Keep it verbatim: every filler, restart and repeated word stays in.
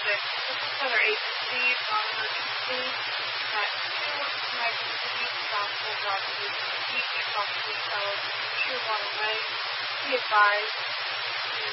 six. This is Weather Agency, non-emergency at two United City, Southwest Avenue, East Boston, South, True Waterway. Be advised.